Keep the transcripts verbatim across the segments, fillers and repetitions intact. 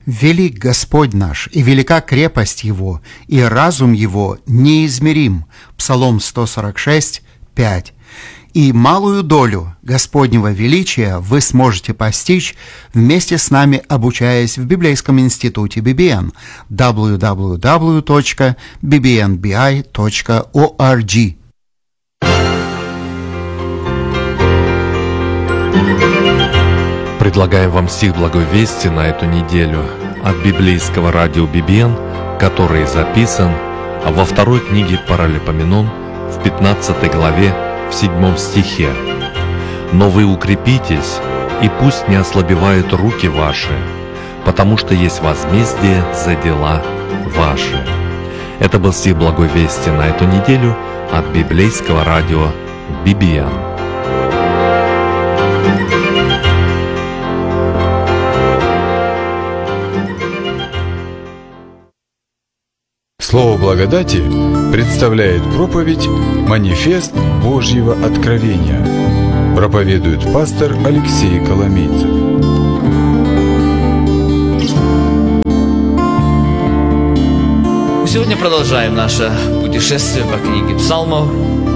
Велик Господь наш, и велика крепость Его, и разум Его неизмерим. Псалом сто сорок шесть, пять. И малую долю Господнего величия вы сможете постичь вместе с нами, обучаясь в Библейском институте би би эн дабл ю дабл ю дабл ю точка би би эн би ай точка орг. Предлагаем вам стих Благой Вести на эту неделю от библейского радио би би эн, который записан во второй книге Паралипоменон в пятнадцатой главе в седьмом стихе. «Но вы укрепитесь, и пусть не ослабевают руки ваши, потому что есть возмездие за дела ваши». Это был стих Благой Вести на эту неделю от библейского радио би би эн. Слово благодати представляет проповедь «Манифест Божьего откровения». Проповедует пастор Алексей Коломейцев. Сегодня продолжаем наше путешествие по книге Псалмов.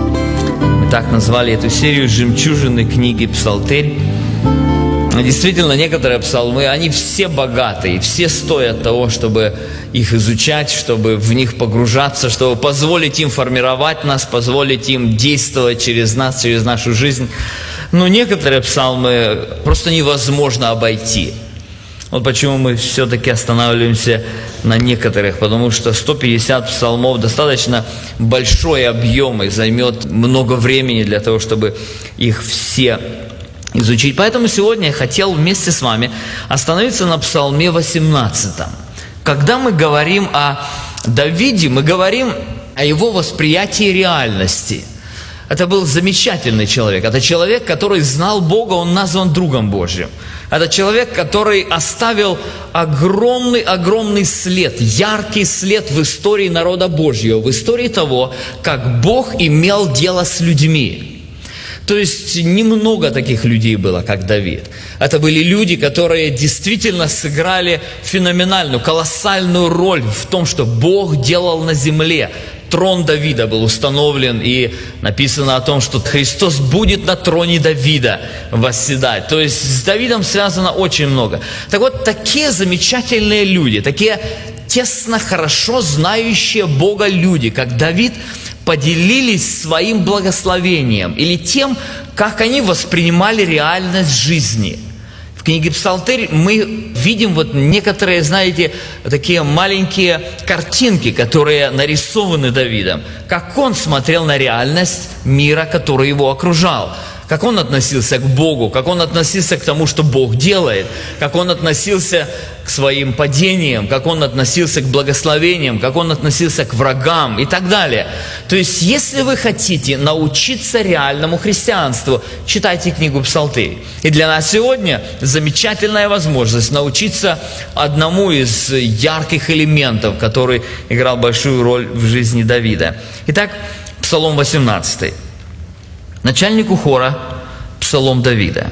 Мы так назвали эту серию «Жемчужины книги Псалтырь». Действительно, некоторые псалмы, они все богатые, все стоят того, чтобы их изучать, чтобы в них погружаться, чтобы позволить им формировать нас, позволить им действовать через нас, через нашу жизнь. Но некоторые псалмы просто невозможно обойти. Вот почему мы все-таки останавливаемся на некоторых, потому что сто пятьдесят псалмов достаточно большой объем и займет много времени для того, чтобы их все изучить. Поэтому сегодня я хотел вместе с вами остановиться на псалме восемнадцатом. Когда мы говорим о Давиде, мы говорим о его восприятии реальности. Это был замечательный человек. Это человек, который знал Бога, он назван другом Божьим. Это человек, который оставил огромный-огромный след, яркий след в истории народа Божьего, в истории того, как Бог имел дело с людьми. То есть немного таких людей было, как Давид. Это были люди, которые действительно сыграли феноменальную, колоссальную роль в том, что Бог делал на земле. Трон Давида был установлен, и написано о том, что Христос будет на троне Давида восседать. То есть с Давидом связано очень много. Так вот, такие замечательные люди, такие тесно, хорошо знающие Бога люди, как Давид, поделились своим благословением или тем, как они воспринимали реальность жизни. В книге Псалтырь мы видим вот некоторые, знаете, такие маленькие картинки, которые нарисованы Давидом, как он смотрел на реальность мира, который его окружал, как он относился к Богу, как он относился к тому, что Бог делает, как он относился к своим падениям, как он относился к благословениям, как он относился к врагам и так далее. То есть, если вы хотите научиться реальному христианству, читайте книгу Псалтырь. И для нас сегодня замечательная возможность научиться одному из ярких элементов, который играл большую роль в жизни Давида. Итак, Псалом восемнадцатый. Начальнику хора псалом Давида.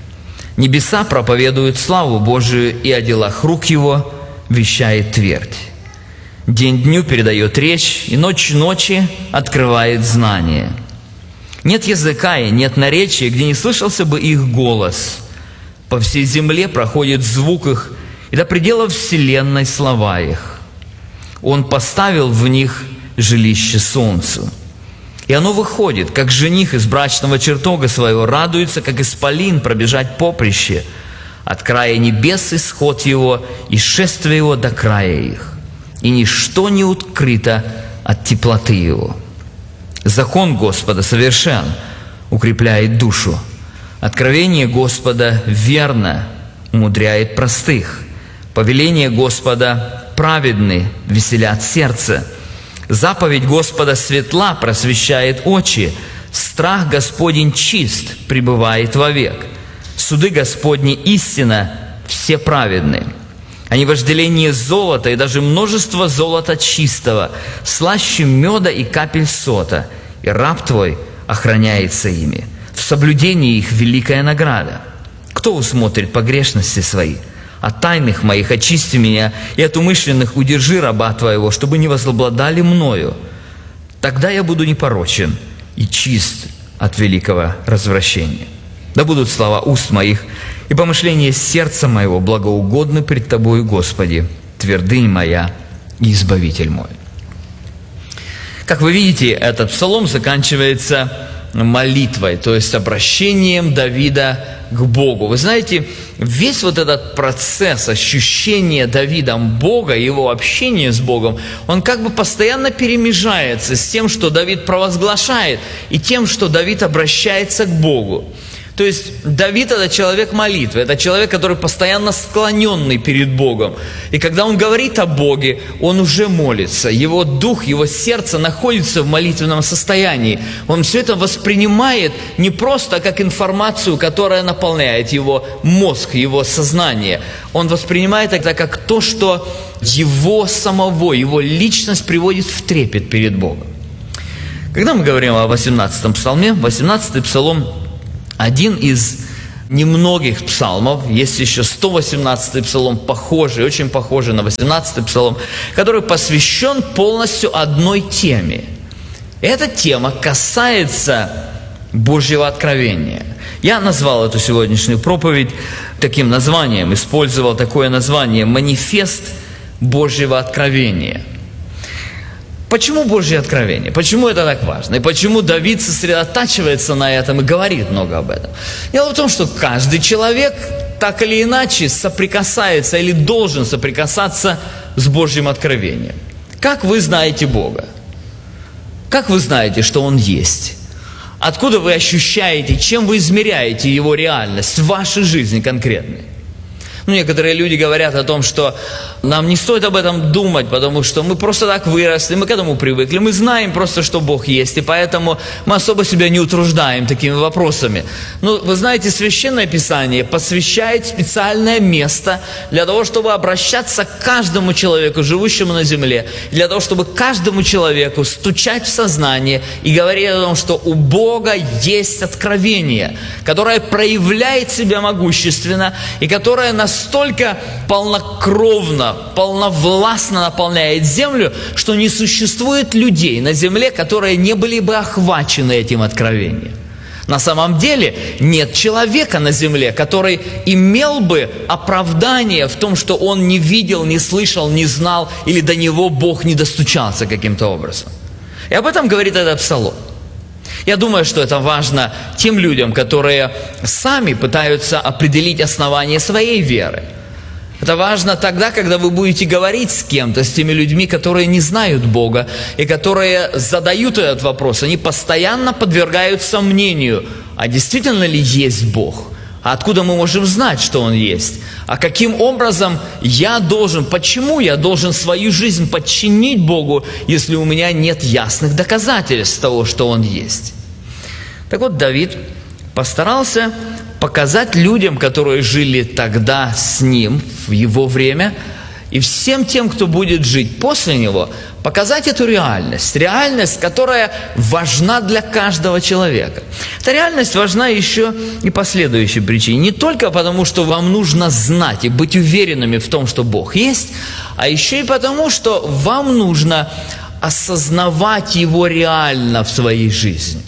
«Небеса проповедуют славу Божию, и о делах рук его вещает твердь. День дню передает речь, и ночь ночи открывает знание. Нет языка и нет наречия, где не слышался бы их голос. По всей земле проходит звук их, и до пределов вселенной слова их. Он поставил в них жилище солнцу. И оно выходит, как жених из брачного чертога своего, радуется, как исполин пробежать поприще. От края небес исход его, и шествие его до края их. И ничто не укрыто от теплоты его. Закон Господа совершен, укрепляет душу. Откровение Господа верно, умудряет простых. Повеление Господа праведны, веселят сердце. Заповедь Господа светла, просвещает очи. Страх Господень чист, пребывает вовек. Суды Господни истина, все праведны. Они вожделение золота и даже множество золота чистого, слаще меда и капель сота, и раб твой охраняется ими. В соблюдении их великая награда. Кто усмотрит погрешности свои? от тайных моих очисти меня, и от умышленных удержи раба Твоего, чтобы не возобладали мною. Тогда я буду непорочен и чист от великого развращения. Да будут слова уст моих и помышления сердца моего благоугодны пред Тобою, Господи, твердынь моя и избавитель мой». Как вы видите, этот псалом заканчивается молитвой, то есть обращением Давида к Богу. Вы знаете, весь вот этот процесс ощущения Давидом Бога, его общения с Богом, он как бы постоянно перемежается с тем, что Давид провозглашает, и тем, что Давид обращается к Богу. То есть Давид – это человек молитвы, это человек, который постоянно склоненный перед Богом. И когда он говорит о Боге, он уже молится. Его дух, его сердце находится в молитвенном состоянии. Он все это воспринимает не просто как информацию, которая наполняет его мозг, его сознание. Он воспринимает это как то, что его самого, его личность приводит в трепет перед Богом. Когда мы говорим о восемнадцатом псалме, восемнадцатый псалом – один из немногих псалмов, есть еще сто восемнадцатый псалом, похожий, очень похожий на восемнадцатый псалом, который посвящен полностью одной теме. Эта тема касается Божьего откровения. Я назвал эту сегодняшнюю проповедь таким названием, использовал такое название «Манифест Божьего откровения». Почему Божье откровение? Почему это так важно? И почему Давид сосредотачивается на этом и говорит много об этом? Дело в том, что каждый человек так или иначе соприкасается или должен соприкасаться с Божьим откровением. Как вы знаете Бога? Как вы знаете, что Он есть? Откуда вы ощущаете, чем вы измеряете Его реальность в вашей жизни конкретной? Ну, некоторые люди говорят о том, что нам не стоит об этом думать, потому что мы просто так выросли, мы к этому привыкли, мы знаем просто, что Бог есть, и поэтому мы особо себя не утруждаем такими вопросами. Но вы знаете, Священное Писание посвящает специальное место для того, чтобы обращаться к каждому человеку, живущему на земле, для того, чтобы каждому человеку стучать в сознание и говорить о том, что у Бога есть откровение, которое проявляет себя могущественно и которое нас настолько полнокровно, полновластно наполняет землю, что не существует людей на земле, которые не были бы охвачены этим откровением. На самом деле нет человека на земле, который имел бы оправдание в том, что он не видел, не слышал, не знал, или до него Бог не достучался каким-то образом. И об этом говорит этот псалом. Я думаю, что это важно тем людям, которые сами пытаются определить основание своей веры. Это важно тогда, когда вы будете говорить с кем-то, с теми людьми, которые не знают Бога, и которые задают этот вопрос. Они постоянно подвергают сомнению, а действительно ли есть Бог? А откуда мы можем знать, что Он есть? А каким образом я должен, почему я должен свою жизнь подчинить Богу, если у меня нет ясных доказательств того, что Он есть? Так вот, Давид постарался показать людям, которые жили тогда с ним, в его время, и всем тем, кто будет жить после него, показать эту реальность. Реальность, которая важна для каждого человека. Эта реальность важна еще и по следующей причине. Не только потому, что вам нужно знать и быть уверенными в том, что Бог есть, а еще и потому, что вам нужно осознавать Его реально в своей жизни.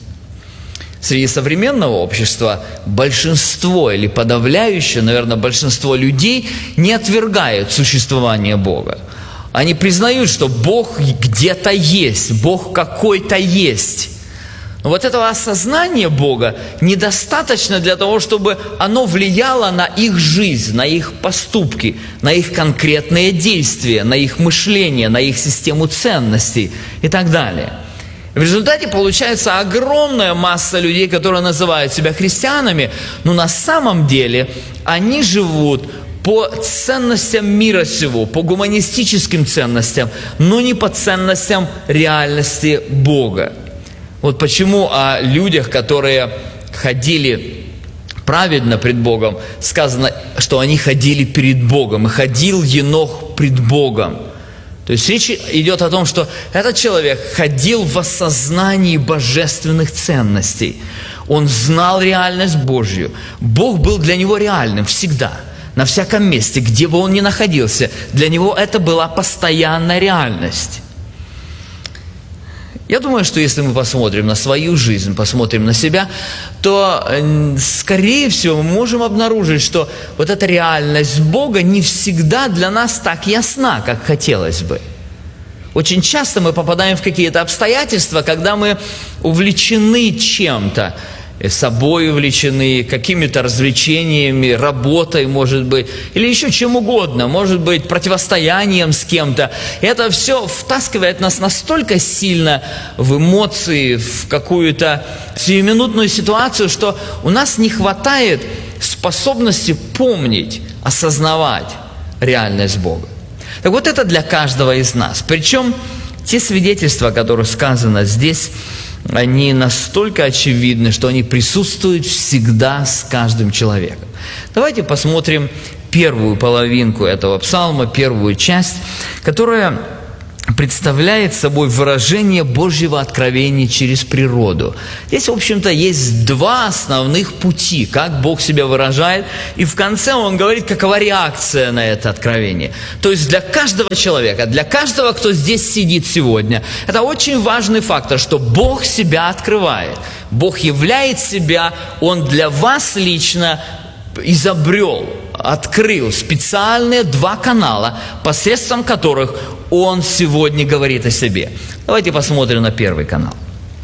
Среди современного общества большинство или подавляющее, наверное, большинство людей не отвергают существование Бога. Они признают, что Бог где-то есть, Бог какой-то есть. Но вот этого осознания Бога недостаточно для того, чтобы оно влияло на их жизнь, на их поступки, на их конкретные действия, на их мышление, на их систему ценностей и так далее. В результате получается огромная масса людей, которые называют себя христианами, но на самом деле они живут по ценностям мира сего, по гуманистическим ценностям, но не по ценностям реальности Бога. Вот почему о людях, которые ходили праведно пред Богом, сказано, что они ходили перед Богом, и ходил Енох пред Богом. То есть речь идет о том, что этот человек ходил в осознании божественных ценностей. Он знал реальность Божью. Бог был для него реальным всегда. на всяком месте, где бы он ни находился. Для него это была постоянная реальность. Я думаю, что если мы посмотрим на свою жизнь, посмотрим на себя, то, скорее всего, мы можем обнаружить, что вот эта реальность Бога не всегда для нас так ясна, как хотелось бы. Очень часто мы попадаем в какие-то обстоятельства, когда мы увлечены чем-то, собой увлечены, какими-то развлечениями, работой, может быть, или еще чем угодно, может быть, противостоянием с кем-то. И это все втаскивает нас настолько сильно в эмоции, в какую-то сиюминутную ситуацию, что у нас не хватает способности помнить, осознавать реальность Бога. Так вот, это для каждого из нас. Причем те свидетельства, которые сказаны здесь, они настолько очевидны, что они присутствуют всегда с каждым человеком. Давайте посмотрим первую половинку этого псалма, первую часть, которая представляет собой выражение Божьего откровения через природу. Здесь, в общем-то, есть два основных пути, как Бог себя выражает, и в конце Он говорит, какова реакция на это откровение. То есть для каждого человека, для каждого, кто здесь сидит сегодня, это очень важный фактор, что Бог себя открывает. Бог являет себя, Он для вас лично изобрел, открыл специальные два канала, посредством которых Он сегодня говорит о себе. Давайте посмотрим на первый канал.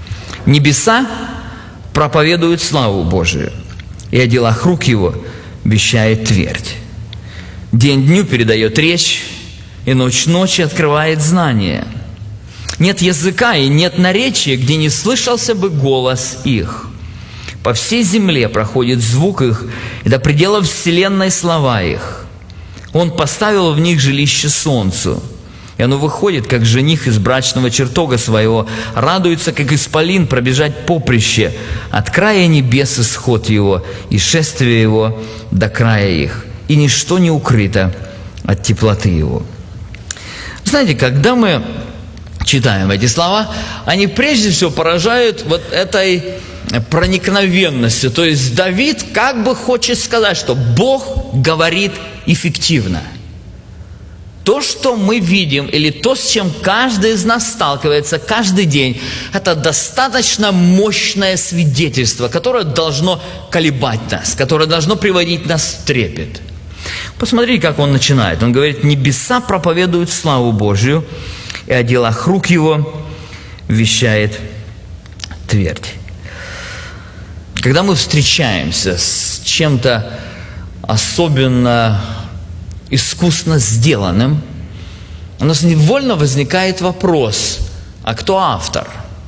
Небеса проповедуют славу Божию, и о делах рук Его вещает твердь. День дню передает речь, и ночь ночи открывает знание. Нет языка и нет наречия, где не слышался бы голос их. По всей земле проходит звук их, и до пределов вселенной слова их. Он поставил в них жилище солнцу, и оно выходит, как жених из брачного чертога своего, радуется, как исполин, пробежать поприще, от края небес исход его, и шествие его до края их, и ничто не укрыто от теплоты его. Знаете, когда мы читаем эти слова, они прежде всего поражают вот этой проникновенностью. То есть Давид как бы хочет сказать, что Бог говорит эффективно. То, что мы видим, или то, с чем каждый из нас сталкивается каждый день, это достаточно мощное свидетельство, которое должно колебать нас, которое должно приводить нас в трепет. Посмотрите, как он начинает. Он говорит, небеса проповедуют славу Божию, и о делах рук Его вещает твердь. Когда мы встречаемся с чем-то особенно искусно сделанным, у нас невольно возникает вопрос, а кто автор?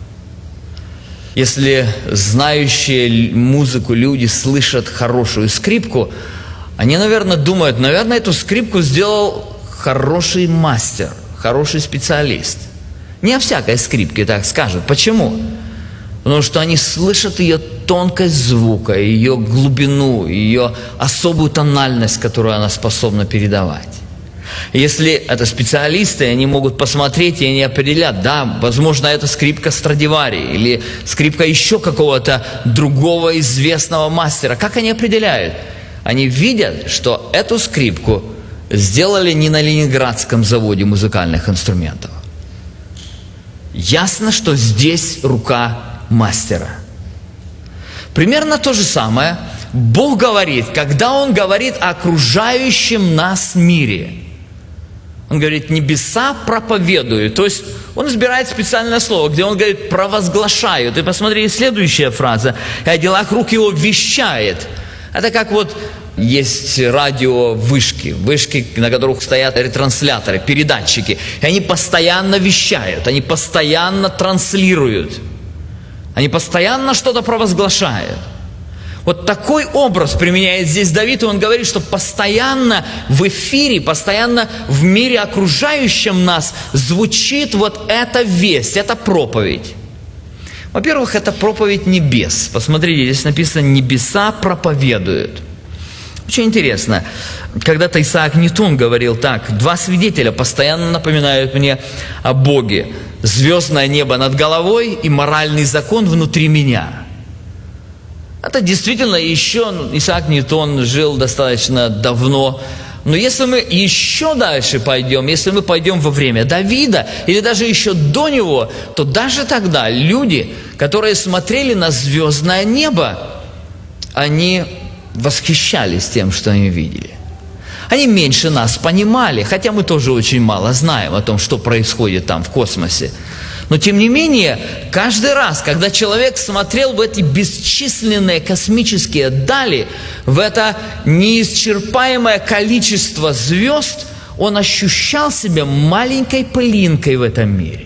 Если знающие музыку люди слышат хорошую скрипку, они, наверное, думают, наверное, эту скрипку сделал хороший мастер, хороший специалист. Не о всякой скрипке так скажут. Почему? Потому что они слышат ее тонкость звука, ее глубину, ее особую тональность, которую она способна передавать. Если это специалисты, они могут посмотреть и они определят, да, возможно, это скрипка Страдивари или скрипка еще какого-то другого известного мастера. Как они определяют? Они видят, что эту скрипку сделали не на Ленинградском заводе музыкальных инструментов. Ясно, что здесь рука мастера. Примерно то же самое Бог говорит, когда Он говорит о окружающем нас мире. Он говорит, небеса проповедуют. То есть Он избирает специальное слово, где Он говорит, провозглашают. И посмотрите, следующая фраза. И о делах рук Его вещает. Это как вот есть радиовышки, вышки, на которых стоят ретрансляторы, передатчики. И они постоянно вещают, они постоянно транслируют. Они постоянно что-то провозглашают. Вот такой образ применяет здесь Давид, и он говорит, что постоянно в эфире, постоянно в мире окружающем нас звучит вот эта весть, эта проповедь. Во-первых, это проповедь небес. Посмотрите, здесь написано «небеса проповедуют». Очень интересно. Когда-то Исаак Ньютон говорил так: «Два свидетеля постоянно напоминают мне о Боге. Звездное небо над головой и моральный закон внутри меня». Это действительно еще Исаак Ньютон жил достаточно давно. Но если мы еще дальше пойдем, если мы пойдем во время Давида, или даже еще до него, то даже тогда люди, которые смотрели на звездное небо, они восхищались тем, что они видели. Они меньше нас понимали, хотя мы тоже очень мало знаем о том, что происходит там в космосе. Но тем не менее, каждый раз, когда человек смотрел в эти бесчисленные космические дали, в это неисчерпаемое количество звезд, он ощущал себя маленькой пылинкой в этом мире.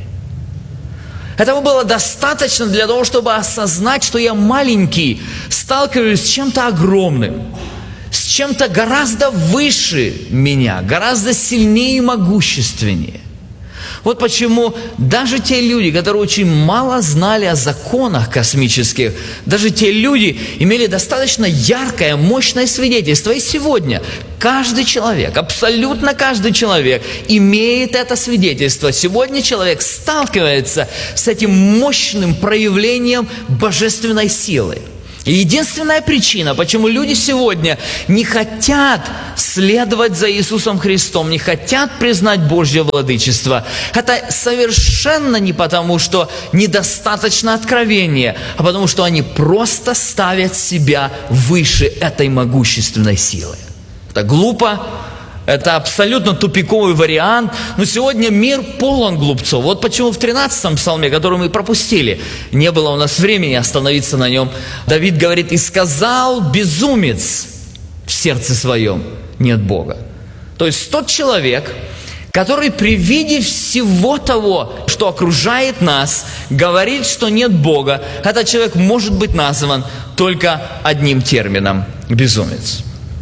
Этого было достаточно для того, чтобы осознать, что я маленький, сталкиваюсь с чем-то огромным, с чем-то гораздо выше меня, гораздо сильнее и могущественнее. Вот почему даже те люди, которые очень мало знали о законах космических, даже те люди имели достаточно яркое, мощное свидетельство. И сегодня каждый человек, абсолютно каждый человек имеет это свидетельство. Сегодня человек сталкивается с этим мощным проявлением божественной силы. И единственная причина, почему люди сегодня не хотят следовать за Иисусом Христом, не хотят признать Божье владычество, это совершенно не потому, что недостаточно откровения, а потому, что они просто ставят себя выше этой могущественной силы. Это глупо. Это абсолютно тупиковый вариант, но сегодня мир полон глупцов. Вот почему в тринадцатом псалме, который мы пропустили, не было у нас времени остановиться на нем, Давид говорит: «И сказал безумец в сердце своем, нет Бога». То есть тот человек, который при виде всего того, что окружает нас, говорит, что нет Бога, этот человек может быть назван только одним термином – безумец.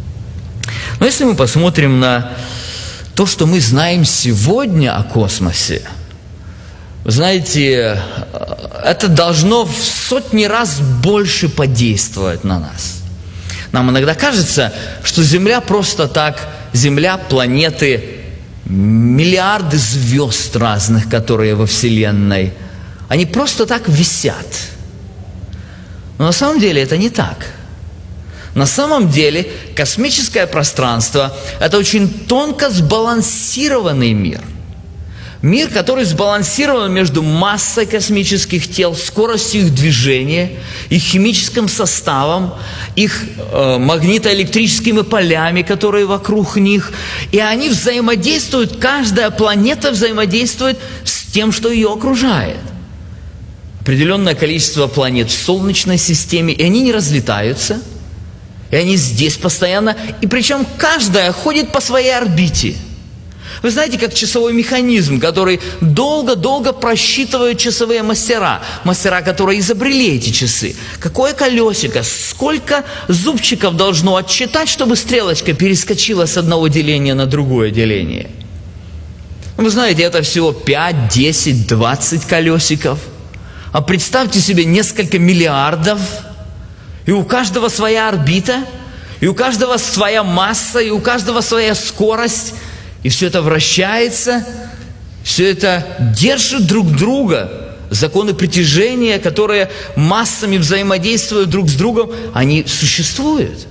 Но если мы посмотрим на то, что мы знаем сегодня о космосе, вы знаете, это должно в сотни раз больше подействовать на нас. Нам иногда кажется, что Земля просто так, Земля, планеты, миллиарды звезд разных, которые во Вселенной, они просто так висят. Но на самом деле это не так. На самом деле космическое пространство – это очень тонко сбалансированный мир. Мир, который сбалансирован между массой космических тел, скоростью их движения, их химическим составом, их э, магнитоэлектрическими полями, которые вокруг них. И они взаимодействуют, каждая планета взаимодействует с тем, что ее окружает. Определенное количество планет в Солнечной системе, и они не разлетаются. И они здесь постоянно, и причем каждая ходит по своей орбите. Вы знаете, как часовой механизм, который долго-долго просчитывают часовые мастера, мастера, которые изобрели эти часы. Какое колесико, сколько зубчиков должно отсчитать, чтобы стрелочка перескочила с одного деления на другое деление. Вы знаете, это всего пять, десять, двадцать колесиков. А представьте себе несколько миллиардов. И у каждого своя орбита, и у каждого своя масса, и у каждого своя скорость. И все это вращается, все это держит друг друга. Законы притяжения, которые массами взаимодействуют друг с другом, они существуют.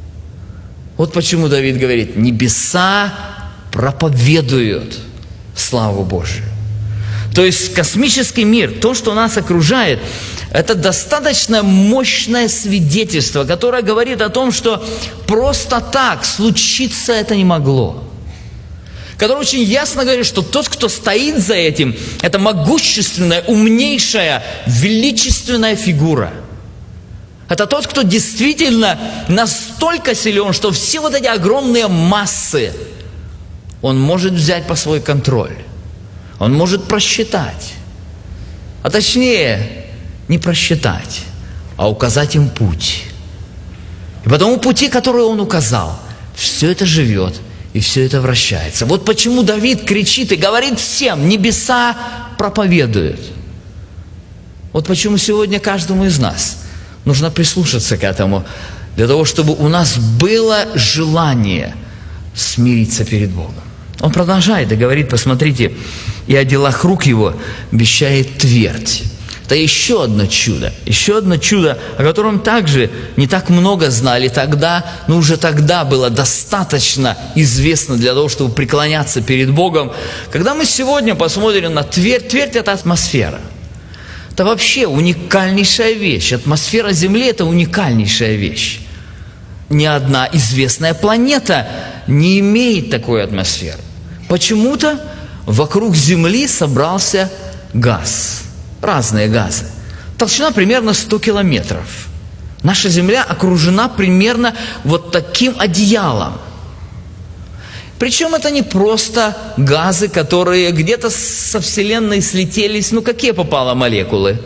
Вот почему Давид говорит: небеса проповедуют славу Божию. То есть космический мир, то, что нас окружает, это достаточно мощное свидетельство, которое говорит о том, что просто так случиться это не могло. Которое очень ясно говорит, что тот, кто стоит за этим, это могущественная, умнейшая, величественная фигура. Это тот, кто действительно настолько силен, что все вот эти огромные массы он может взять под свой контроль. Он может просчитать. А точнее, не просчитать, а указать им путь. И по тому пути, который он указал, все это живет и все это вращается. Вот почему Давид кричит и говорит всем: небеса проповедуют. Вот почему сегодня каждому из нас нужно прислушаться к этому, для того, чтобы у нас было желание смириться перед Богом. Он продолжает и говорит, посмотрите: «И о делах рук его вещает твердь». Это еще одно чудо, еще одно чудо, о котором также не так много знали тогда, но уже тогда было достаточно известно для того, чтобы преклоняться перед Богом. Когда мы сегодня посмотрим на Твердь, Твердь – это атмосфера. Это вообще уникальнейшая вещь. Атмосфера Земли – это уникальнейшая вещь. Ни одна известная планета не имеет такой атмосферы. Почему-то вокруг Земли собрался газ. Разные газы. Толщина примерно сто километров. Наша Земля окружена примерно вот таким одеялом. Причем это не просто газы, которые где-то со Вселенной слетелись. Ну, какие попало молекулы?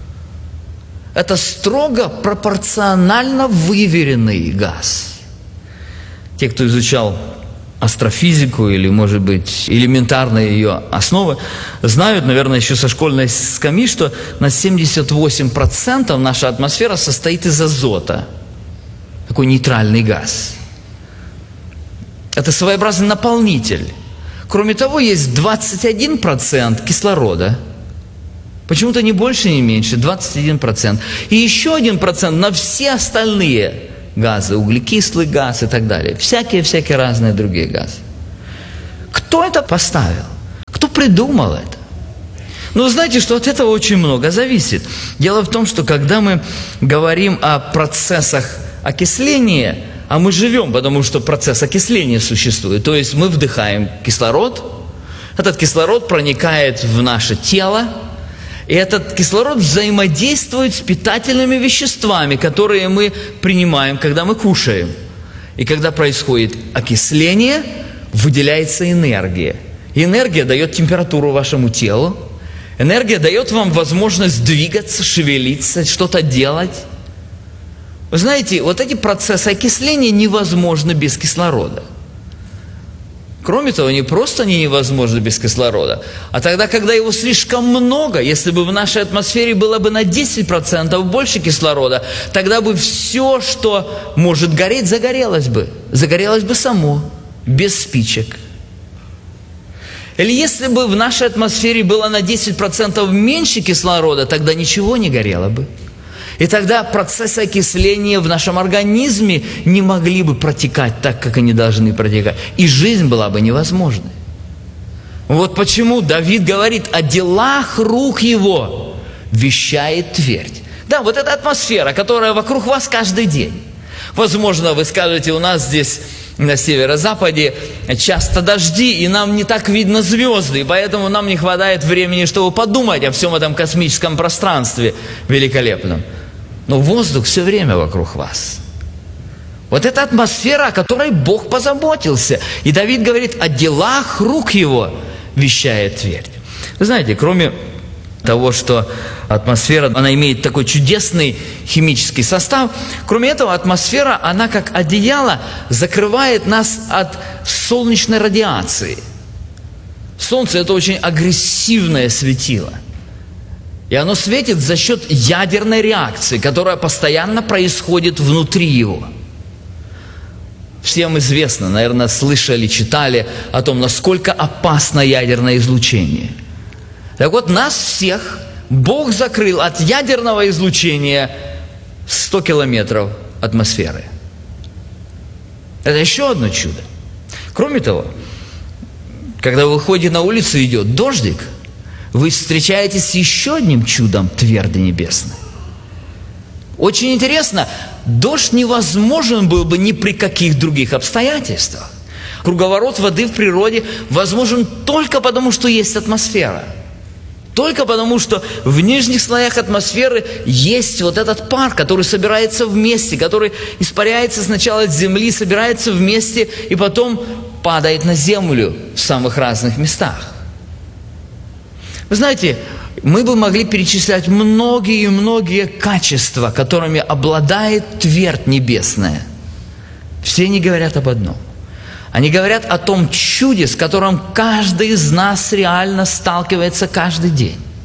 Это строго пропорционально выверенный газ. Те, кто изучал астрофизику или, может быть, элементарные ее основы, знают, наверное, еще со школьной скамьи, что на семьдесят восемь процентов наша атмосфера состоит из азота. Такой нейтральный газ. Это своеобразный наполнитель. Кроме того, есть двадцать один процент кислорода. Почему-то не больше, не меньше, двадцать один процент. И еще один процент на все остальные газы, углекислый газ и так далее. Всякие-всякие разные другие газы. Кто это поставил? Кто придумал это? Ну, знаете, что от этого очень много зависит. Дело в том, что когда мы говорим о процессах окисления, а мы живем, потому что процесс окисления существует, то есть мы вдыхаем кислород, этот кислород проникает в наше тело, и этот кислород взаимодействует с питательными веществами, которые мы принимаем, когда мы кушаем. И когда происходит окисление, выделяется энергия. И энергия дает температуру вашему телу. Энергия дает вам возможность двигаться, шевелиться, что-то делать. Вы знаете, вот эти процессы окисления невозможны без кислорода. Кроме того, не просто они невозможны без кислорода, а тогда, когда его слишком много, если бы в нашей атмосфере было бы на десять процентов больше кислорода, тогда бы все, что может гореть, загорелось бы. Загорелось бы само, без спичек. Или если бы в нашей атмосфере было на десять процентов меньше кислорода, тогда ничего не горело бы. И тогда процессы окисления в нашем организме не могли бы протекать так, как они должны протекать. И жизнь была бы невозможной. Вот почему Давид говорит: о делах рук его вещает твердь. Да, вот эта атмосфера, которая вокруг вас каждый день. Возможно, вы скажете, у нас здесь на северо-западе часто дожди, и нам не так видно звезды, и поэтому нам не хватает времени, чтобы подумать о всем этом космическом пространстве великолепном. Но воздух все время вокруг вас. Вот эта атмосфера, о которой Бог позаботился. И Давид говорит: о делах рук его вещает твердь. Вы знаете, кроме того, что атмосфера, она имеет такой чудесный химический состав, кроме этого, атмосфера, она как одеяло закрывает нас от солнечной радиации. Солнце – это очень агрессивное светило. И оно светит за счет ядерной реакции, которая постоянно происходит внутри его. Всем известно, наверное, слышали, читали о том, насколько опасно ядерное излучение. Так вот, нас всех Бог закрыл от ядерного излучения сто километров атмосферы. Это еще одно чудо. Кроме того, когда вы выходите на улицу, идет дождик, вы встречаетесь с еще одним чудом тверди небесной. Очень интересно, дождь невозможен был бы ни при каких других обстоятельствах. Круговорот воды в природе возможен только потому, что есть атмосфера. Только потому, что в нижних слоях атмосферы есть вот этот пар, который собирается вместе, который испаряется сначала от земли, собирается вместе и потом падает на землю в самых разных местах. Вы знаете, мы бы могли перечислять многие-многие качества, которыми обладает твердь небесная. Все они говорят об одном. Они говорят о том чуде, с которым каждый из нас реально сталкивается каждый день.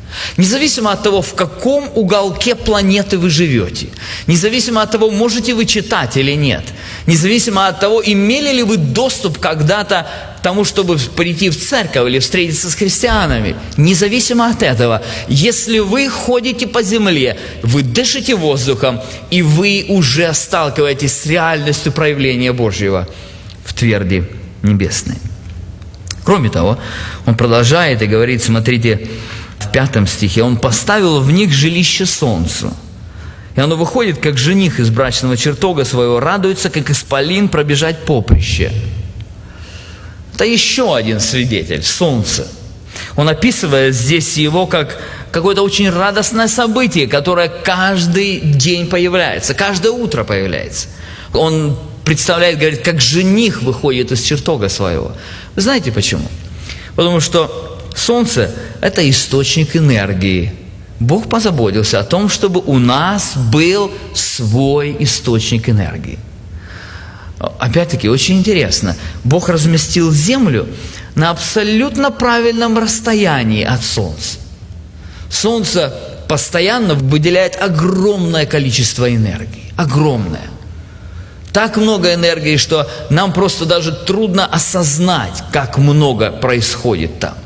Независимо от того, в каком уголке планеты вы живете, независимо от того, можете вы читать или нет, независимо от того, имели ли вы доступ когда-то к тому, чтобы прийти в церковь или встретиться с христианами, независимо от этого, если вы ходите по земле, вы дышите воздухом, и вы уже сталкиваетесь с реальностью проявления Божьего в тверди небесной. Кроме того, он продолжает и говорит, смотрите, в пятом стихе, «Он поставил в них жилище солнцу, и оно выходит, как жених из брачного чертога своего, радуется, как исполин пробежать поприще». Это еще один свидетель, солнце. Он описывает здесь его как какое-то очень радостное событие, которое каждый день появляется, каждое утро появляется. Он представляет, говорит, как жених выходит из чертога своего. Вы знаете почему? Потому что солнце – это источник энергии. Бог позаботился о том, чтобы у нас был свой источник энергии. Опять-таки, очень интересно. Бог разместил Землю на абсолютно правильном расстоянии от Солнца. Солнце постоянно выделяет огромное количество энергии. Огромное. Так много энергии, что нам просто даже трудно осознать, как много происходит там.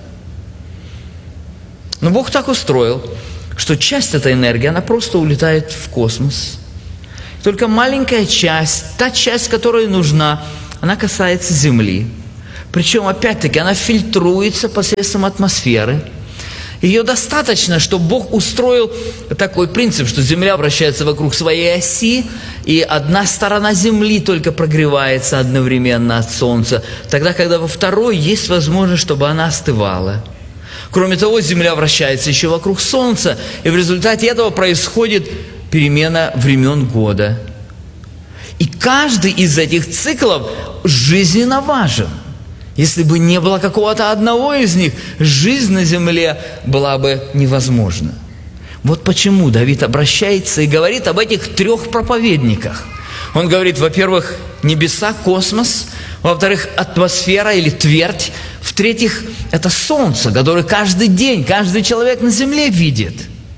Но Бог так устроил, что часть этой энергии, она просто улетает в космос. Только маленькая часть, та часть, которая нужна, она касается Земли. Причем, опять-таки, она фильтруется посредством атмосферы. Ее достаточно, что Бог устроил такой принцип, что Земля вращается вокруг своей оси, и одна сторона Земли только прогревается одновременно от Солнца, тогда, когда во второй есть возможность, чтобы она остывала. Кроме того, Земля вращается еще вокруг Солнца, и в результате этого происходит перемена времен года. И каждый из этих циклов жизненно важен. Если бы не было какого-то одного из них, жизнь на земле была бы невозможна. Вот почему Давид обращается и говорит об этих трех проповедниках. Он говорит, во-первых, небеса, космос, во-вторых, атмосфера или твердь, в-третьих, это солнце, которое каждый день, каждый человек на земле видит.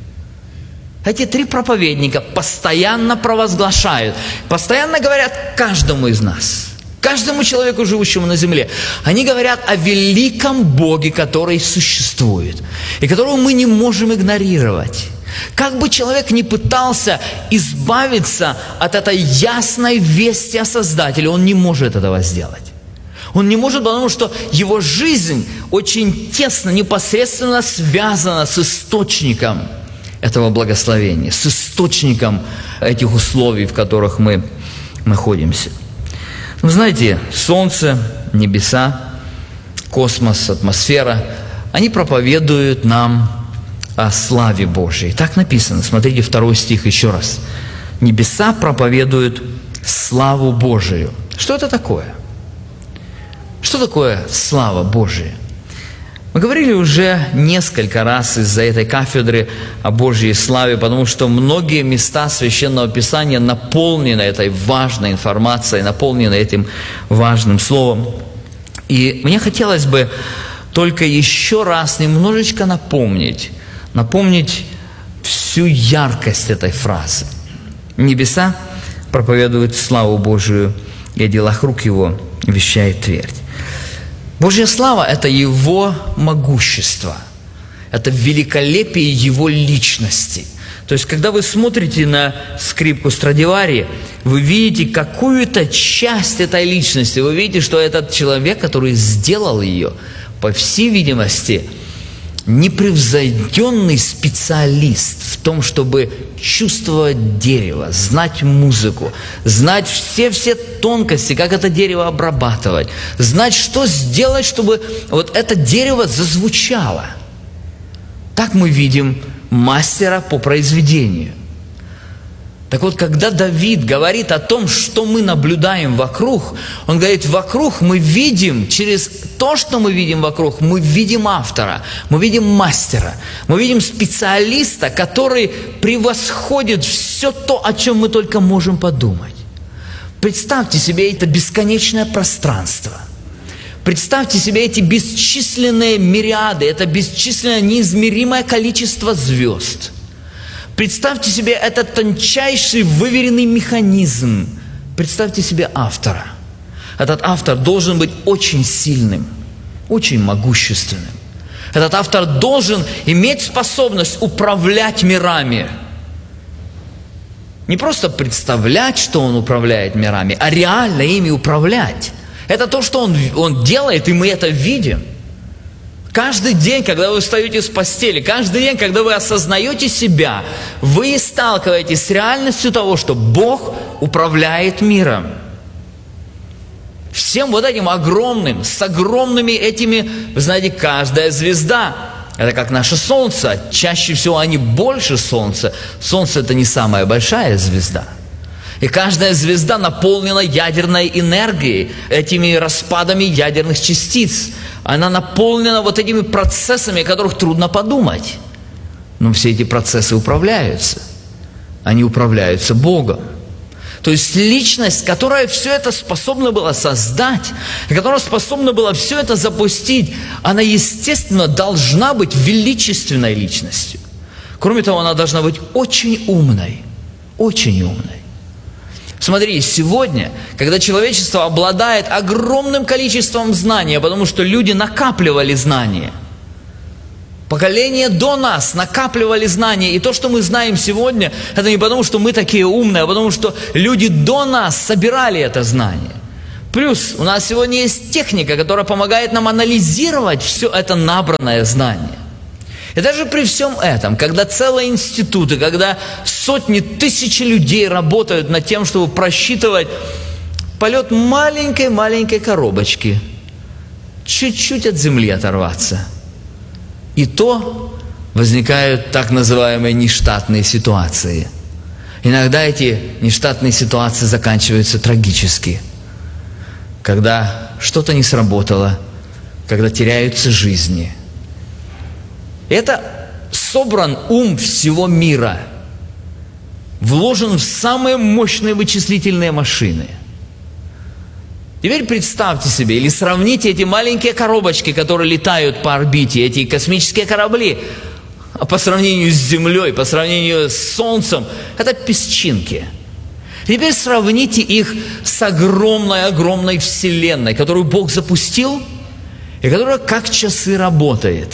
Эти три проповедника постоянно провозглашают, постоянно говорят каждому из нас, каждому человеку, живущему на земле. Они говорят о великом Боге, который существует, и которого мы не можем игнорировать. Как бы человек ни пытался избавиться от этой ясной вести о Создателе, он не может этого сделать. Он не может, потому что его жизнь очень тесно, непосредственно связана с источником этого благословения, с источником этих условий, в которых мы находимся. Ну, знаете, солнце, небеса, космос, атмосфера, они проповедуют нам о славе Божьей. Так написано. Смотрите второй стих еще раз. Небеса проповедуют славу Божию. Что это такое? Что такое слава Божия? Мы говорили уже несколько раз из-за этой кафедры о Божьей славе, потому что многие места Священного Писания наполнены этой важной информацией, наполнены этим важным словом. И мне хотелось бы только еще раз немножечко напомнить, напомнить всю яркость этой фразы. Небеса проповедуют славу Божию, и о делах рук Его вещает твердь. Божья слава – это Его могущество, это великолепие Его личности. То есть, когда вы смотрите на скрипку Страдивари, вы видите какую-то часть этой личности, вы видите, что этот человек, который сделал ее, по всей видимости, непревзойденный специалист в том, чтобы чувствовать дерево, знать музыку, знать все-все тонкости, как это дерево обрабатывать, знать, что сделать, чтобы вот это дерево зазвучало. Так мы видим мастера по произведению. Так вот, когда Давид говорит о том, что мы наблюдаем вокруг, он говорит, вокруг мы видим, через то, что мы видим вокруг, мы видим автора, мы видим мастера, мы видим специалиста, который превосходит все то, о чем мы только можем подумать. Представьте себе это бесконечное пространство. Представьте себе эти бесчисленные мириады, это бесчисленное неизмеримое количество звезд. Представьте себе этот тончайший выверенный механизм. Представьте себе автора. Этот автор должен быть очень сильным, очень могущественным. Этот автор должен иметь способность управлять мирами. Не просто представлять, что он управляет мирами, а реально ими управлять. Это то, что он, он делает, и мы это видим. Каждый день, когда вы встаете с постели, каждый день, когда вы осознаете себя, вы сталкиваетесь с реальностью того, что Бог управляет миром. Всем вот этим огромным, с огромными этими, вы знаете, каждая звезда, это как наше Солнце, чаще всего они больше Солнца. Солнце – это не самая большая звезда. И каждая звезда наполнена ядерной энергией, этими распадами ядерных частиц. Она наполнена вот этими процессами, о которых трудно подумать. Но все эти процессы управляются. Они управляются Богом. То есть личность, которая все это способна была создать, которая способна была все это запустить, она, естественно, должна быть величественной личностью. Кроме того, она должна быть очень умной. Очень умной. Смотри, сегодня, когда человечество обладает огромным количеством знаний, потому что люди накапливали знания, поколения до нас накапливали знания, и то, что мы знаем сегодня, это не потому, что мы такие умные, а потому, что люди до нас собирали это знание. Плюс у нас сегодня есть техника, которая помогает нам анализировать все это набранное знание. И даже при всем этом, когда целые институты, когда сотни, тысячи людей работают над тем, чтобы просчитывать полет маленькой-маленькой коробочки, чуть-чуть от земли оторваться, и то возникают так называемые нештатные ситуации. Иногда эти нештатные ситуации заканчиваются трагически, когда что-то не сработало, когда теряются жизни. Это собран ум всего мира, вложен в самые мощные вычислительные машины. Теперь представьте себе, или сравните эти маленькие коробочки, которые летают по орбите, эти космические корабли, а по сравнению с Землей, по сравнению с Солнцем, это песчинки. Теперь сравните их с огромной-огромной Вселенной, которую Бог запустил, и которая как часы работает.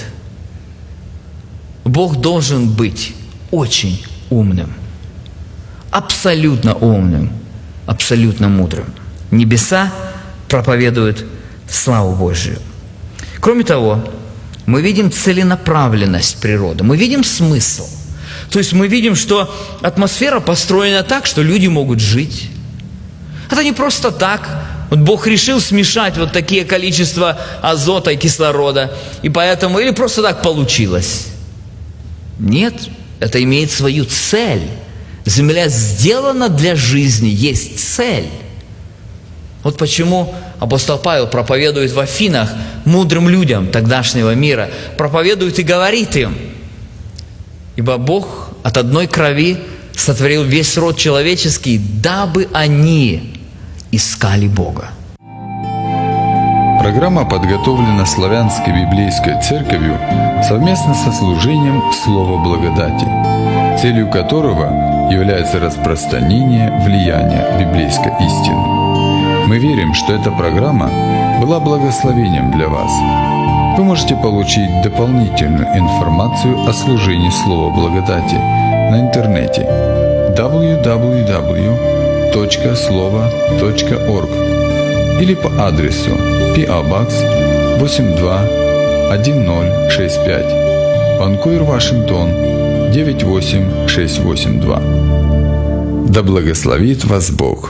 Бог должен быть очень умным, абсолютно умным, абсолютно мудрым. Небеса проповедуют славу Божию. Кроме того, мы видим целенаправленность природы, мы видим смысл. То есть мы видим, что атмосфера построена так, что люди могут жить. Это не просто так. Вот Бог решил смешать вот такие количества азота и кислорода, и поэтому, или просто так получилось. Нет, это имеет свою цель. Земля сделана для жизни, есть цель. Вот почему апостол Павел проповедует в Афинах мудрым людям тогдашнего мира, проповедует и говорит им: ибо Бог от одной крови сотворил весь род человеческий, дабы они искали Бога. Программа подготовлена Славянской библейской церковью совместно со служением Слова Благодати, целью которого является распространение влияния библейской истины. Мы верим, что эта программа была благословением для вас. Вы можете получить дополнительную информацию о служении Слова Благодати на интернете дабл ю дабл ю дабл ю точка слова точка орг или по адресу пи о Box восемь два один ноль шесть пять, Ванкувер, Вашингтон девять восемь шесть восемь два. Да благословит вас Бог!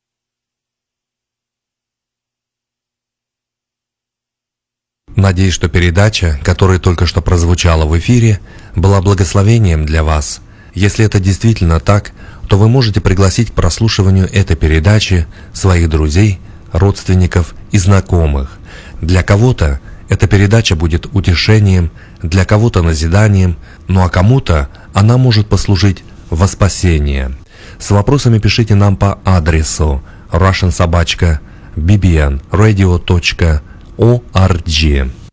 Надеюсь, что передача, которая только что прозвучала в эфире, была благословением для вас. Если это действительно так, то вы можете пригласить к прослушиванию этой передачи своих друзей, родственников и знакомых. Для кого-то эта передача будет утешением, для кого-то назиданием, ну а кому-то она может послужить во спасение. С вопросами пишите нам по адресу russian собака би би эн радио точка о ар джи.